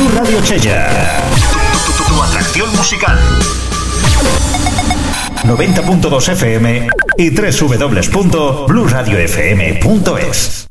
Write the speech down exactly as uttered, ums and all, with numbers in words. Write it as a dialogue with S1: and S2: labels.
S1: Blue Radio Chella. Tu, tu, tu, tu atracción musical. noventa punto dos F M y doble u doble u doble u punto blue radio f m punto es.